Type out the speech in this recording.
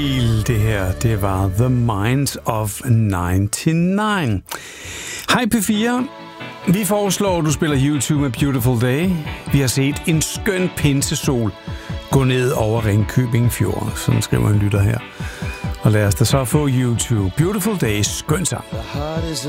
Det her, det var The Minds of 99. Hej P4. Vi foreslår, at du spiller YouTube med Beautiful Day. Vi har set en skøn pinsesol gå ned over Ringkøbing Fjord. Sådan skriver en lytter her. Og lad os da så få YouTube. Beautiful Day, skøn sang. The heart is a